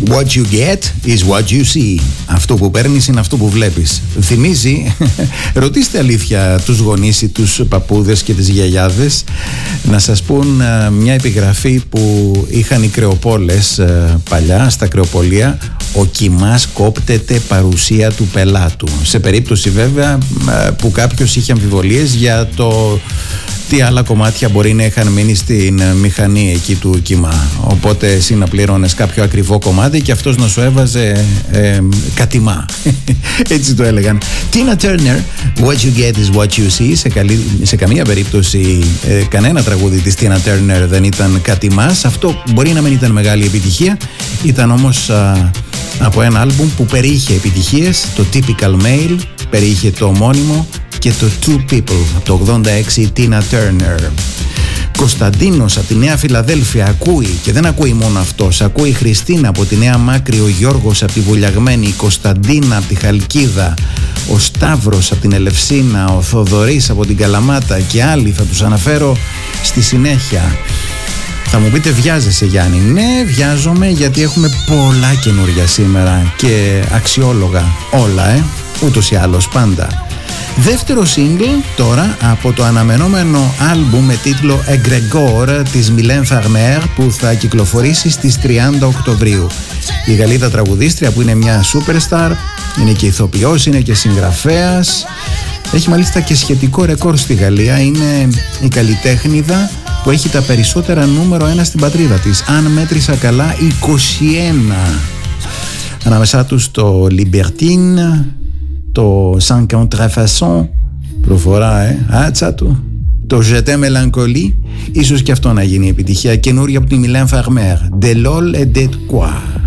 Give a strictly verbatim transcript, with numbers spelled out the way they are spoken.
What you get is what you see. Αυτό που παίρνεις είναι αυτό που βλέπεις. Θυμίζει, ρωτήστε αλήθεια τους γονείς ή τους παππούδες και τις γιαγιάδες να σας πούν μια επιγραφή που είχαν οι κρεοπόλες παλιά στα κρεοπολία. Ο κοιμάς κόπτεται παρουσία του πελάτου. Σε περίπτωση βέβαια που κάποιος είχε αμφιβολίες για το τι άλλα κομμάτια μπορεί να είχαν μείνει στην μηχανή εκεί του κοιμά. Οπότε εσύ να πλήρωνες κάποιο ακριβό κομμάτι και αυτός να σου έβαζε ε, κατημά. Έτσι το έλεγαν. Tina Turner, What you get is what you see. Σε, καλή, σε καμία περίπτωση ε, κανένα τραγούδι της Tina Turner δεν ήταν κατημάς. Αυτό μπορεί να μην ήταν μεγάλη επιτυχία. Ήταν όμως α, από ένα άλμπουμ που περιείχε επιτυχίες. Το Typical Male, περιείχε το ομώνυμο και το Two People από το ογδόντα έξι, Tina Turner. Κωνσταντίνος από τη Νέα Φιλαδέλφια ακούει, και δεν ακούει μόνο αυτός, ακούει η Χριστίνα από τη Νέα Μάκρη, ο Γιώργος από τη Βουλιαγμένη, η Κωνσταντίνα από τη Χαλκίδα, ο Σταύρος από την Ελευσίνα, ο Θοδωρής από την Καλαμάτα και άλλοι θα τους αναφέρω στη συνέχεια. Θα μου πείτε, βιάζεσαι Γιάννη? Ναι, βιάζομαι, γιατί έχουμε πολλά καινούρια σήμερα και αξιόλογα όλα, ε, ούτως ή άλλως πάντα. Δεύτερο single τώρα από το αναμενόμενο άλμπουμ με τίτλο Egregore της Mylène Farmer, που θα κυκλοφορήσει στις τριάντα Οκτωβρίου. Η Γαλλίδα τραγουδίστρια που είναι μια superstar, είναι και ηθοποιός, είναι και συγγραφέας, έχει μάλιστα και σχετικό ρεκόρ στη Γαλλία. Είναι η καλλιτέχνηδα που έχει τα περισσότερα νούμερο ένα στην πατρίδα της. Αν μέτρησα καλά, είκοσι ένα. Ανάμεσά τους το Libertine, το cinquante façons, προφορά, ε, άτσα του, το Je t'aime mélancolie, ίσως και αυτό να γίνει επιτυχία. Καινούρια από τη Mylène Farmer, De lol et de quoi.